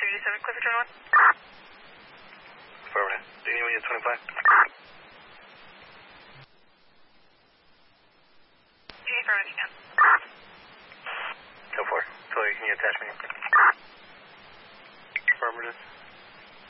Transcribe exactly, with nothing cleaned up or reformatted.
eighty-seven, Clifford, turn on. Affirmative. Do you need me at twenty-five? G, affirmative, yeah. Go for it. Chloe, can you attach me?